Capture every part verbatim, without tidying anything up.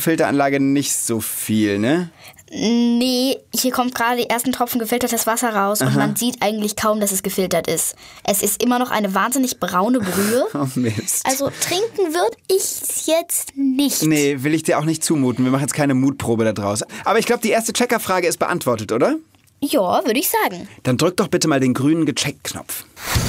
Filteranlage nicht so viel, ne? Nee, hier kommt gerade die ersten Tropfen gefiltertes Wasser raus. Aha. Und man sieht eigentlich kaum, dass es gefiltert ist. Es ist immer noch eine wahnsinnig braune Brühe. Oh Mist. Also trinken würde ich es jetzt nicht. Nee, will ich dir auch nicht zumuten. Wir machen jetzt keine Mutprobe da draus. Aber ich glaube, die erste Checkerfrage ist beantwortet, oder? Ja, würde ich sagen. Dann drück doch bitte mal den grünen Gecheckt-Knopf.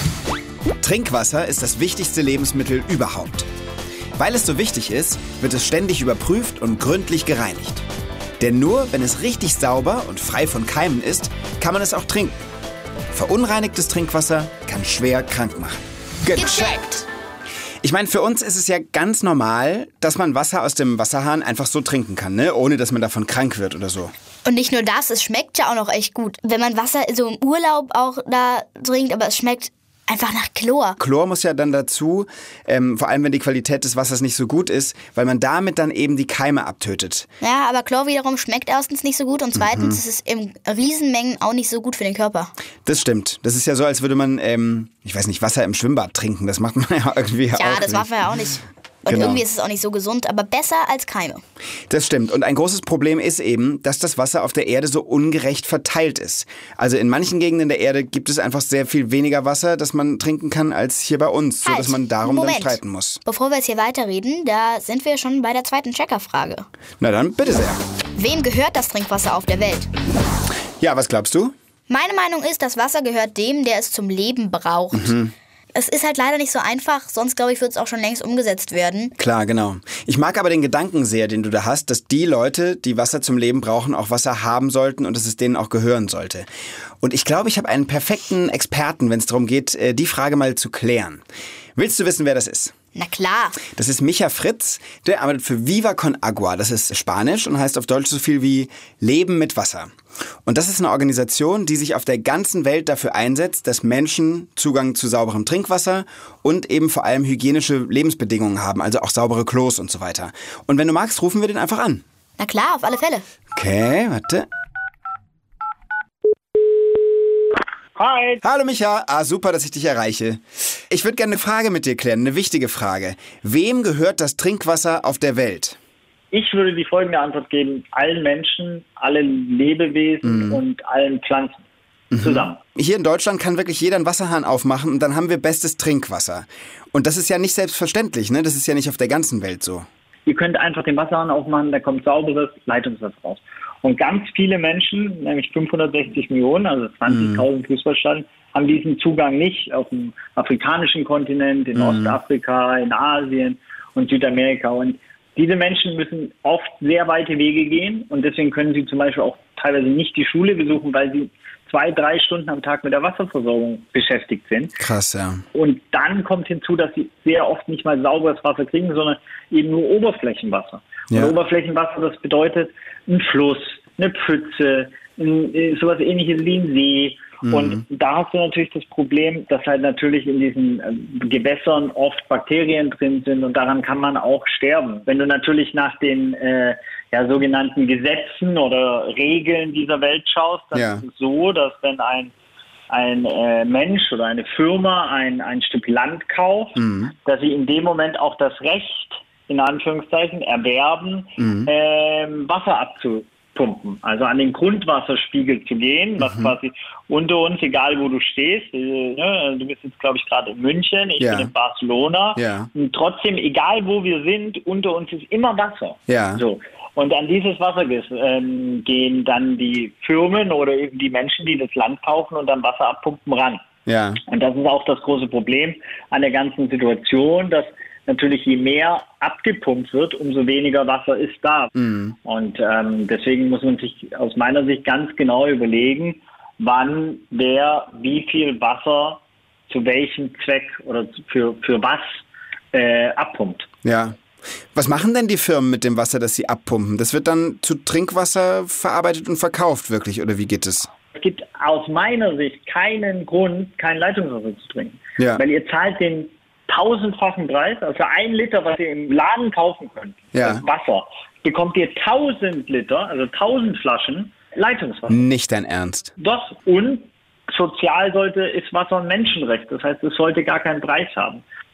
Trinkwasser ist das wichtigste Lebensmittel überhaupt. Weil es so wichtig ist, wird es ständig überprüft und gründlich gereinigt. Denn nur wenn es richtig sauber und frei von Keimen ist, kann man es auch trinken. Verunreinigtes Trinkwasser kann schwer krank machen. Gecheckt! Ich meine, für uns ist es ja ganz normal, dass man Wasser aus dem Wasserhahn einfach so trinken kann, ne? Ohne dass man davon krank wird oder so. Und nicht nur das, es schmeckt ja auch noch echt gut. Wenn man Wasser so im Urlaub auch da trinkt, aber es schmeckt einfach nach Chlor. Chlor muss ja dann dazu, ähm, vor allem wenn die Qualität des Wassers nicht so gut ist, weil man damit dann eben die Keime abtötet. Ja, aber Chlor wiederum schmeckt erstens nicht so gut und zweitens mhm. ist es in Riesenmengen auch nicht so gut für den Körper. Das stimmt. Das ist ja so, als würde man, ähm, ich weiß nicht, Wasser im Schwimmbad trinken. Das macht man ja irgendwie ja, auch Ja, das nicht. macht man ja auch nicht. Und genau. Irgendwie ist es auch nicht so gesund, aber besser als Keime. Das stimmt. Und ein großes Problem ist eben, dass das Wasser auf der Erde so ungerecht verteilt ist. Also in manchen Gegenden der Erde gibt es einfach sehr viel weniger Wasser, das man trinken kann, als hier bei uns. Halt, sodass man darum Moment. dann streiten muss. Bevor wir jetzt hier weiterreden, da sind wir schon bei der zweiten Checkerfrage. Na dann, bitte sehr. Wem gehört das Trinkwasser auf der Welt? Ja, was glaubst du? Meine Meinung ist, das Wasser gehört dem, der es zum Leben braucht. Mhm. Es ist halt leider nicht so einfach, sonst glaube ich, wird es auch schon längst umgesetzt werden. Klar, genau. Ich mag aber den Gedanken sehr, den du da hast, dass die Leute, die Wasser zum Leben brauchen, auch Wasser haben sollten und dass es denen auch gehören sollte. Und ich glaube, ich habe einen perfekten Experten, wenn es darum geht, die Frage mal zu klären. Willst du wissen, wer das ist? Na klar. Das ist Micha Fritz, der arbeitet für Viva con Agua. Das ist Spanisch und heißt auf Deutsch so viel wie Leben mit Wasser. Und das ist eine Organisation, die sich auf der ganzen Welt dafür einsetzt, dass Menschen Zugang zu sauberem Trinkwasser und eben vor allem hygienische Lebensbedingungen haben, also auch saubere Klos und so weiter. Und wenn du magst, rufen wir den einfach an. Na klar, auf alle Fälle. Okay, warte. Hi. Hallo Micha, ah, super, dass ich dich erreiche. Ich würde gerne eine Frage mit dir klären, eine wichtige Frage. Wem gehört das Trinkwasser auf der Welt? Ich würde die folgende Antwort geben: allen Menschen, allen Lebewesen mhm. und allen Pflanzen mhm. zusammen. Hier in Deutschland kann wirklich jeder einen Wasserhahn aufmachen und dann haben wir bestes Trinkwasser. Und das ist ja nicht selbstverständlich, ne? Das ist ja nicht auf der ganzen Welt so. Ihr könnt einfach den Wasserhahn aufmachen, da kommt sauberes Leitungswasser raus. Und ganz viele Menschen, nämlich fünfhundertsechzig Millionen, also zwanzigtausend mm. Fußballstadien, haben diesen Zugang nicht auf dem afrikanischen Kontinent, in mm. Ostafrika, in Asien und Südamerika. Und diese Menschen müssen oft sehr weite Wege gehen und deswegen können sie zum Beispiel auch teilweise nicht die Schule besuchen, weil sie zwei, drei Stunden am Tag mit der Wasserversorgung beschäftigt sind. Krass, ja. Und dann kommt hinzu, dass sie sehr oft nicht mal sauberes Wasser kriegen, sondern eben nur Oberflächenwasser. Ja. Und Oberflächenwasser, das bedeutet ein Fluss, eine Pfütze, ein, sowas ähnliches wie ein See. Mhm. Und da hast du natürlich das Problem, dass halt natürlich in diesen äh, Gewässern oft Bakterien drin sind und daran kann man auch sterben. Wenn du natürlich nach den äh, ja, sogenannten Gesetzen oder Regeln dieser Welt schaust, dann ja. ist es so, dass wenn ein ein äh, Mensch oder eine Firma ein, ein Stück Land kauft, mhm. dass sie in dem Moment auch das Recht, in Anführungszeichen, erwerben, mhm. ähm, Wasser abzupumpen. Also an den Grundwasserspiegel zu gehen, was mhm. quasi unter uns, egal wo du stehst, äh, ne, du bist jetzt, glaube ich, gerade in München, ich ja. bin in Barcelona, ja. und trotzdem, egal wo wir sind, unter uns ist immer Wasser. Ja. So. Und an dieses Wasser ähm, gehen dann die Firmen oder eben die Menschen, die das Land kaufen und dann Wasser abpumpen, ran. Ja. Und das ist auch das große Problem an der ganzen Situation, dass natürlich je mehr abgepumpt wird, umso weniger Wasser ist da. Mhm. Und ähm, deswegen muss man sich aus meiner Sicht ganz genau überlegen, wann wer wie viel Wasser zu welchem Zweck oder für, für was äh, abpumpt. Ja. Was machen denn die Firmen mit dem Wasser, das sie abpumpen? Das wird dann zu Trinkwasser verarbeitet und verkauft wirklich, oder wie geht es? Es gibt aus meiner Sicht keinen Grund, kein Leitungswasser zu trinken. Ja. Weil ihr zahlt den tausendfachen Preis, also ein Liter, was ihr im Laden kaufen könnt, ja. Wasser, bekommt ihr tausend Liter, also tausend Flaschen Leitungswasser. Nicht dein Ernst. Doch, und sozial sollte, ist Wasser ein Menschenrecht. Das heißt, es sollte gar keinen Preis haben.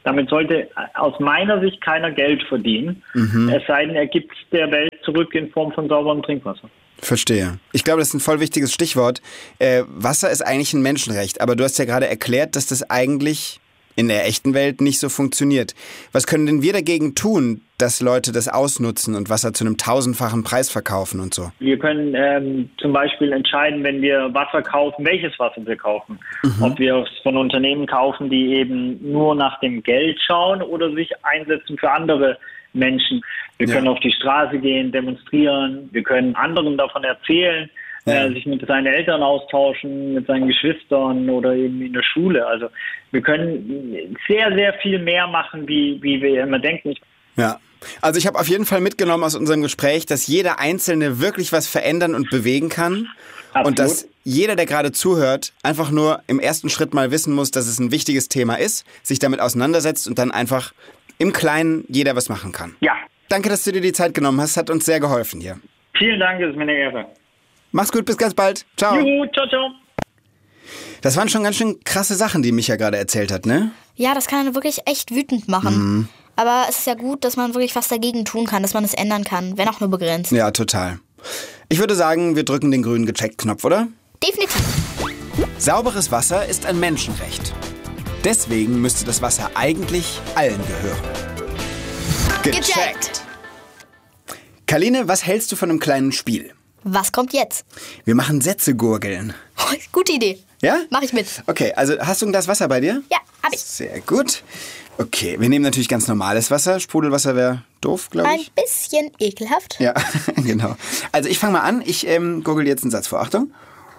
Damit sollte aus meiner Sicht keiner Geld verdienen, mhm. es sei denn, er gibt es der Welt zurück in Form von sauberem Trinkwasser. Verstehe. Ich glaube, das ist ein voll wichtiges Stichwort. Äh, Wasser ist eigentlich ein Menschenrecht, aber du hast ja gerade erklärt, dass das eigentlich in der echten Welt nicht so funktioniert. Was können denn wir dagegen tun, dass Leute das ausnutzen und Wasser zu einem tausendfachen Preis verkaufen und so? Wir können ähm, zum Beispiel entscheiden, wenn wir Wasser kaufen, welches Wasser wir kaufen. Mhm. Ob wir es von Unternehmen kaufen, die eben nur nach dem Geld schauen oder sich einsetzen für andere Menschen. Wir ja. können auf die Straße gehen, demonstrieren, wir können anderen davon erzählen, ja. äh, sich mit seinen Eltern austauschen, mit seinen Geschwistern oder eben in der Schule. Also wir können sehr, sehr viel mehr machen, wie, wie wir immer denken. Ja, also ich habe auf jeden Fall mitgenommen aus unserem Gespräch, dass jeder Einzelne wirklich was verändern und bewegen kann. Absolut. Und dass jeder, der gerade zuhört, einfach nur im ersten Schritt mal wissen muss, dass es ein wichtiges Thema ist, sich damit auseinandersetzt und dann einfach im Kleinen jeder was machen kann. Ja. Danke, dass du dir die Zeit genommen hast. Hat uns sehr geholfen hier. Vielen Dank, das ist mir eine Ehre. Mach's gut, bis ganz bald. Ciao. Juhu, ciao, ciao. Das waren schon ganz schön krasse Sachen, die Micha gerade erzählt hat, ne? Ja, das kann einen wirklich echt wütend machen. Mhm. Aber es ist ja gut, dass man wirklich was dagegen tun kann, dass man es ändern kann, wenn auch nur begrenzt. Ja, total. Ich würde sagen, wir drücken den grünen Gecheckt-Knopf, oder? Definitiv. Sauberes Wasser ist ein Menschenrecht. Deswegen müsste das Wasser eigentlich allen gehören. Gecheckt. Karline, was hältst du von einem kleinen Spiel? Was kommt jetzt? Wir machen Sätze gurgeln. Oh, gute Idee. Ja? Mach ich mit. Okay, also hast du ein Glas Wasser bei dir? Ja, hab ich. Sehr gut. Okay, wir nehmen natürlich ganz normales Wasser. Sprudelwasser wäre doof, glaube ich. Ein bisschen ekelhaft. Ja, genau. Also ich fange mal an. Ich ähm, gurgel jetzt einen Satz vor. Achtung.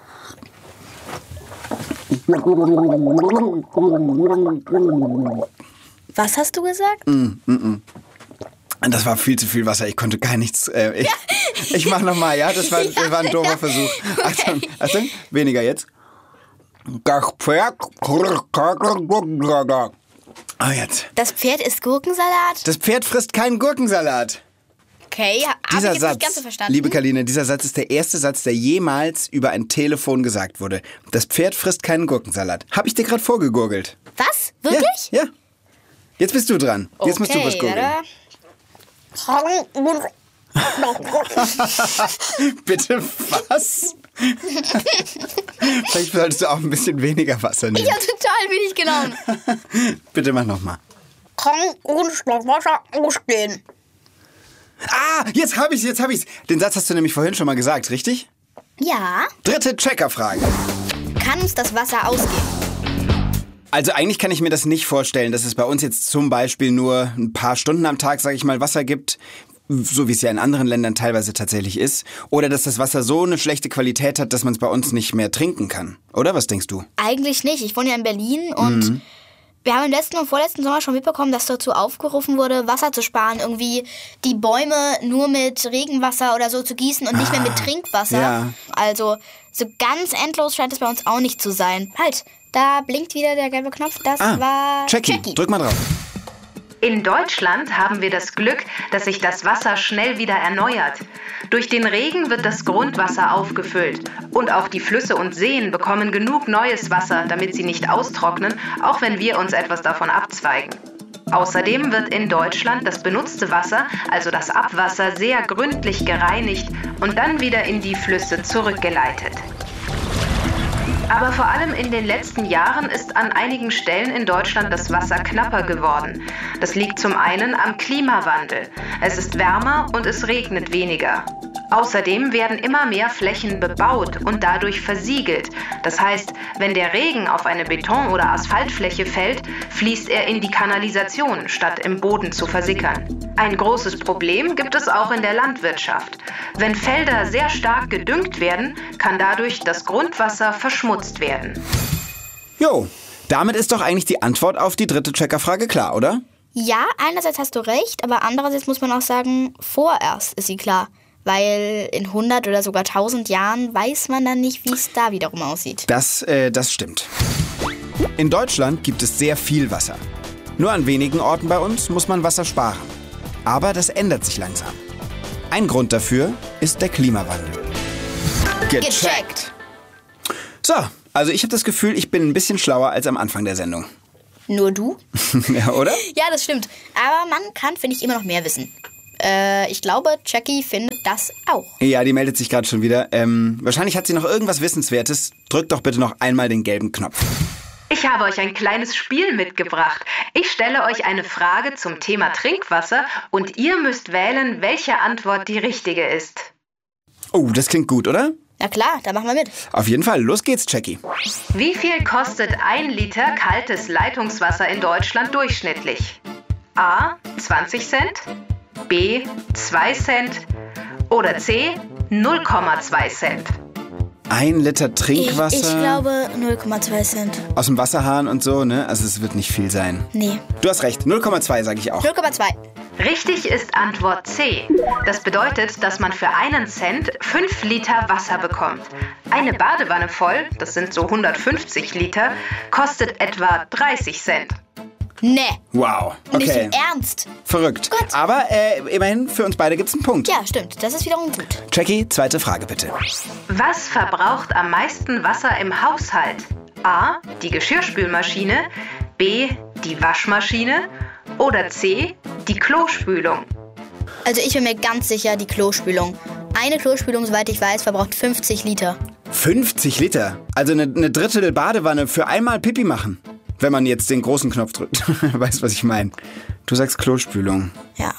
Was hast du gesagt? Mm, mm, mm. Das war viel zu viel Wasser. Ich konnte gar nichts. Äh, ich ja. ich mache nochmal, ja? Das war, das war ein doofer Versuch. Achtung, Achtung. Weniger jetzt. Ah, jetzt. Das Pferd isst Gurkensalat? Das Pferd frisst keinen Gurkensalat. Okay, habe ich jetzt Satz, nicht ganz so verstanden. Liebe Karline, dieser Satz ist der erste Satz, der jemals über ein Telefon gesagt wurde. Das Pferd frisst keinen Gurkensalat. Habe ich dir gerade vorgegurgelt. Was? Wirklich? Ja, ja. Jetzt bist du dran. Jetzt okay, musst du was gurgeln. Bitte was? Vielleicht solltest du auch ein bisschen weniger Wasser nehmen. Ich habe total wenig genommen. Bitte mach nochmal. Kann ohne Schluck Wasser ausstehen. Ah, jetzt habe ich's, jetzt habe ich's. Den Satz hast du nämlich vorhin schon mal gesagt, richtig? Ja. Dritte Checkerfrage. Kann uns das Wasser ausgehen? Also eigentlich kann ich mir das nicht vorstellen, dass es bei uns jetzt zum Beispiel nur ein paar Stunden am Tag, sage ich mal, Wasser gibt, so wie es ja in anderen Ländern teilweise tatsächlich ist. Oder dass das Wasser so eine schlechte Qualität hat, dass man es bei uns nicht mehr trinken kann. Oder was denkst du? Eigentlich nicht. Ich wohne ja in Berlin und mhm. wir haben im letzten und vorletzten Sommer schon mitbekommen, dass dazu aufgerufen wurde, Wasser zu sparen. Irgendwie die Bäume nur mit Regenwasser oder so zu gießen und ah, nicht mehr mit Trinkwasser. Ja. Also so ganz endlos scheint es bei uns auch nicht zu sein. Halt, da blinkt wieder der gelbe Knopf. Das ah, war Jackie. Jackie. Drück mal drauf. In Deutschland haben wir das Glück, dass sich das Wasser schnell wieder erneuert. Durch den Regen wird das Grundwasser aufgefüllt. Und auch die Flüsse und Seen bekommen genug neues Wasser, damit sie nicht austrocknen, auch wenn wir uns etwas davon abzweigen. Außerdem wird in Deutschland das benutzte Wasser, also das Abwasser, sehr gründlich gereinigt und dann wieder in die Flüsse zurückgeleitet. Aber vor allem in den letzten Jahren ist an einigen Stellen in Deutschland das Wasser knapper geworden. Das liegt zum einen am Klimawandel. Es ist wärmer und es regnet weniger. Außerdem werden immer mehr Flächen bebaut und dadurch versiegelt. Das heißt, wenn der Regen auf eine Beton- oder Asphaltfläche fällt, fließt er in die Kanalisation, statt im Boden zu versickern. Ein großes Problem gibt es auch in der Landwirtschaft. Wenn Felder sehr stark gedüngt werden, kann dadurch das Grundwasser verschmutzt werden. Jo, damit ist doch eigentlich die Antwort auf die dritte Checkerfrage klar, oder? Ja, einerseits hast du recht, aber andererseits muss man auch sagen, vorerst ist sie klar. Weil in hundert oder sogar tausend Jahren weiß man dann nicht, wie es da wiederum aussieht. Das, äh, das stimmt. In Deutschland gibt es sehr viel Wasser. Nur an wenigen Orten bei uns muss man Wasser sparen. Aber das ändert sich langsam. Ein Grund dafür ist der Klimawandel. Gecheckt! So, also ich habe das Gefühl, ich bin ein bisschen schlauer als am Anfang der Sendung. Nur du? Ja, oder? Ja, das stimmt. Aber man kann, finde ich, immer noch mehr wissen. Äh, ich glaube, Jackie findet das auch. Ja, die meldet sich gerade schon wieder. Ähm, wahrscheinlich hat sie noch irgendwas Wissenswertes. Drückt doch bitte noch einmal den gelben Knopf. Ich habe euch ein kleines Spiel mitgebracht. Ich stelle euch eine Frage zum Thema Trinkwasser und ihr müsst wählen, welche Antwort die richtige ist. Oh, das klingt gut, oder? Na klar, da machen wir mit. Auf jeden Fall. Los geht's, Jackie. Wie viel kostet ein Liter kaltes Leitungswasser in Deutschland durchschnittlich? A. zwanzig Cent, B. zwei Cent oder C. null Komma zwei Cent. Ein Liter Trinkwasser. Ich, ich glaube null Komma zwei Cent. Aus dem Wasserhahn und so, ne? Also es wird nicht viel sein. Nee. Du hast recht. null Komma zwei sage ich auch. null Komma zwei. Richtig ist Antwort C. Das bedeutet, dass man für einen Cent fünf Liter Wasser bekommt. Eine Badewanne voll, das sind so hundertfünfzig Liter, kostet etwa dreißig Cent. Nee. Wow. Nicht Okay. im Ernst. Verrückt. Gott. Aber äh, immerhin, für uns beide gibt's einen Punkt. Ja, stimmt. Das ist wiederum gut. Jackie, zweite Frage bitte. Was verbraucht am meisten Wasser im Haushalt? A. Die Geschirrspülmaschine, B. Die Waschmaschine oder C. Die Klospülung. Also ich bin mir ganz sicher, die Klospülung. Eine Klospülung, soweit ich weiß, verbraucht fünfzig Liter. fünfzig Liter? Also eine, eine Drittel Badewanne für einmal Pipi machen. Wenn man jetzt den großen Knopf drückt. Weißt, was ich meine? Du sagst Klospülung. Ja.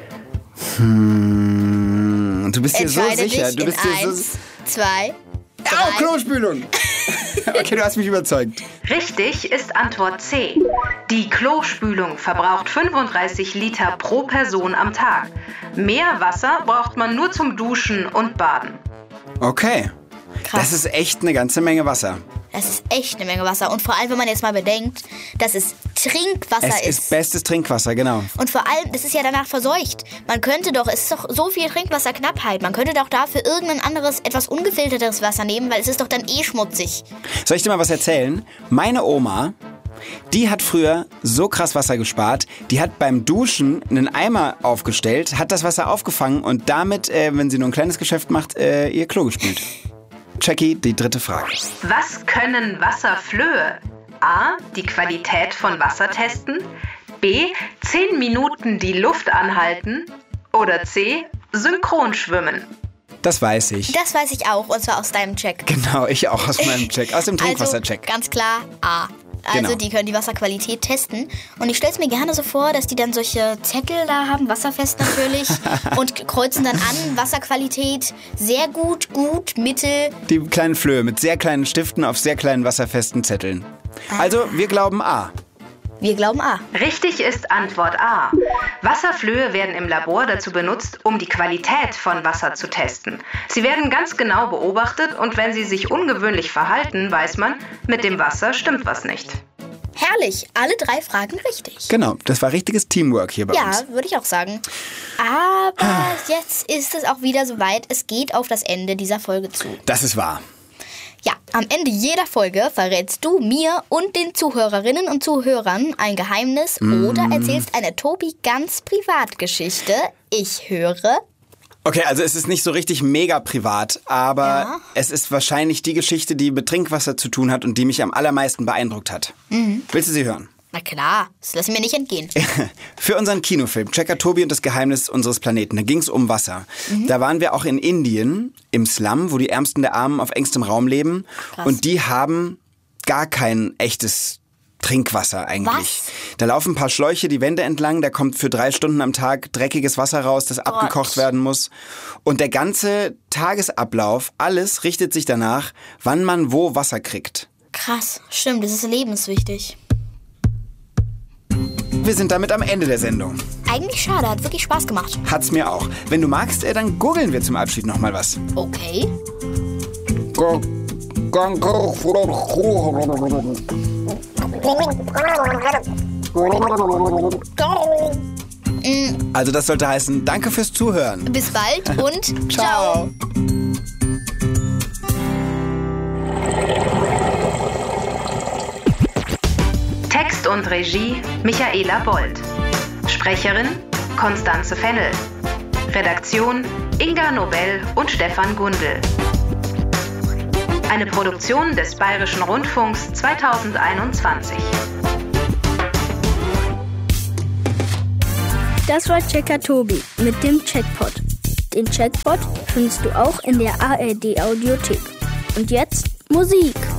Hm, du bist dir so Entscheide sicher. dich Du bist in dir so eins, zwei, Oh, drei. Klospülung! Okay, du hast mich überzeugt. Richtig ist Antwort C. Die Klospülung verbraucht fünfunddreißig Liter pro Person am Tag. Mehr Wasser braucht man nur zum Duschen und Baden. Okay. Krass. Das ist echt eine ganze Menge Wasser. Das ist echt eine Menge Wasser. Und vor allem, wenn man jetzt mal bedenkt, dass es Trinkwasser Es ist bestes Trinkwasser, genau. Und vor allem, das ist ja danach verseucht. Man könnte doch, es ist doch so viel Trinkwasserknappheit, man könnte doch dafür irgendein anderes, etwas ungefilterteres Wasser nehmen, weil es ist doch dann eh schmutzig. Soll ich dir mal was erzählen? Meine Oma, die hat früher so krass Wasser gespart, die hat beim Duschen einen Eimer aufgestellt, hat das Wasser aufgefangen und damit, äh, wenn sie nur ein kleines Geschäft macht, äh, ihr Klo gespült. Jackie, die dritte Frage. Was können Wasserflöhe? A. Die Qualität von Wasser testen. B. zehn Minuten die Luft anhalten. Oder C. Synchron schwimmen. Das weiß ich. Das weiß ich auch, und zwar aus deinem Check. Genau, ich auch aus meinem Check, aus dem Trinkwassercheck. Also ganz klar A. Also Genau. die können die Wasserqualität testen. Und ich stelle es mir gerne so vor, dass die dann solche Zettel da haben, wasserfest natürlich, und kreuzen dann an, Wasserqualität sehr gut, gut, mittel. Die kleinen Flöhe mit sehr kleinen Stiften auf sehr kleinen wasserfesten Zetteln. Also, wir glauben A. Wir glauben A. Richtig ist Antwort A. Wasserflöhe werden im Labor dazu benutzt, um die Qualität von Wasser zu testen. Sie werden ganz genau beobachtet und wenn sie sich ungewöhnlich verhalten, weiß man, mit dem Wasser stimmt was nicht. Herrlich, alle drei Fragen richtig. Genau, das war richtiges Teamwork hier bei Ja, uns. würde ich auch sagen. Aber jetzt ist es auch wieder soweit, es geht auf das Ende dieser Folge zu. Das ist wahr. Ja, am Ende jeder Folge verrätst du mir und den Zuhörerinnen und Zuhörern ein Geheimnis oder erzählst eine Tobi ganz Privatgeschichte. Ich höre. Okay, also es ist nicht so richtig mega privat, aber Ja. es ist wahrscheinlich die Geschichte, die mit Trinkwasser zu tun hat und die mich am allermeisten beeindruckt hat. Willst du sie hören? Na klar, das lassen wir nicht entgehen. Für unseren Kinofilm Checker Tobi und das Geheimnis unseres Planeten, da ging es um Wasser. Da waren wir auch in Indien, im Slum, wo die Ärmsten der Armen auf engstem Raum leben. Krass. Und die haben gar kein echtes Trinkwasser eigentlich. Was? Da laufen ein paar Schläuche die Wände entlang, da kommt für drei Stunden am Tag dreckiges Wasser raus, das abgekocht werden muss. Und der ganze Tagesablauf, alles richtet sich danach, wann man wo Wasser kriegt. Krass, stimmt, das ist lebenswichtig. Wir sind damit am Ende der Sendung. Eigentlich schade, hat wirklich Spaß gemacht. Hat's mir auch. Wenn du magst, äh, dann googeln wir zum Abschied noch mal was. Okay. Also das sollte heißen, danke fürs Zuhören. Bis bald und Ciao. Text und Regie Michaela Bold. Sprecherin Konstanze Fennel. Redaktion Inga Nobel und Stefan Gundel. Eine Produktion des Bayerischen Rundfunks zweitausendeinundzwanzig. Das war Checker Tobi mit dem Checkpot. Den Checkpot findest du auch in der A R D Audiothek. Und jetzt Musik.